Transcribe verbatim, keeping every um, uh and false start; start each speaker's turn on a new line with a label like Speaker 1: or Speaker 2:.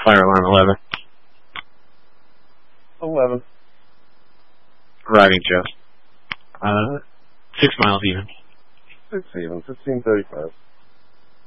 Speaker 1: Fire alarm eleven.
Speaker 2: Eleven.
Speaker 1: Arriving, Joe. Uh, six miles even.
Speaker 2: Six even. Fifteen thirty-five.